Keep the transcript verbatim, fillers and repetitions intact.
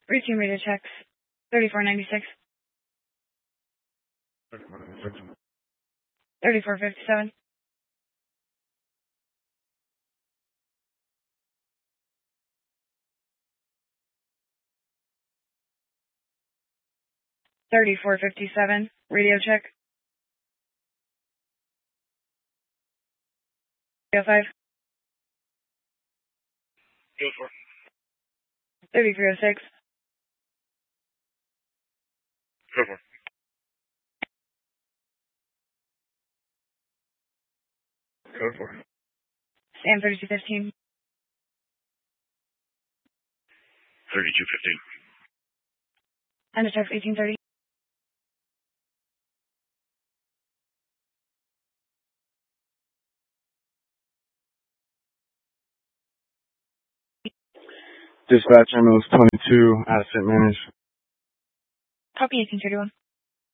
Routine radio checks. thirty-four ninety-six. thirty-four fifty-seven. thirty-four fifty-seven. Radio check. three oh five. Go for. thirty-three oh six. Go for. Go for. Sam thirty-two fifteen. thirty-two fifteen. End of check eighteen thirty. Dispatch M O S twenty-two, asset manager. Copy eighteen thirty-one.